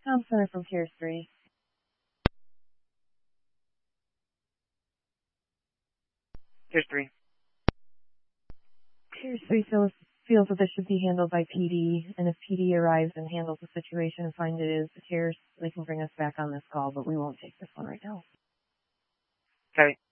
Tom Center from Tier 3. Tier 3. Tier 3 feels that this should be handled by PD, and if PD arrives and handles the situation and finds it is the Tiers, they can bring us back on this call, but we won't take this one right now. Okay.